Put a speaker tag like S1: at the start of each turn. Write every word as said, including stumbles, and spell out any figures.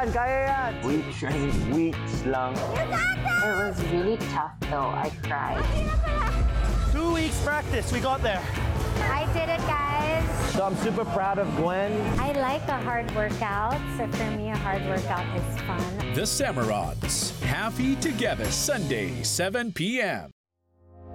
S1: yan, kaya yan.
S2: We trained weeks lang.
S3: It was really tough though. I cried.
S1: Two weeks practice, we got there.
S3: I did it, guys.
S1: So I'm super proud of Gwen.
S3: I like a hard workout. So for me, a hard workout is fun.
S4: The Samarauds, Happy Together, Sunday, seven p m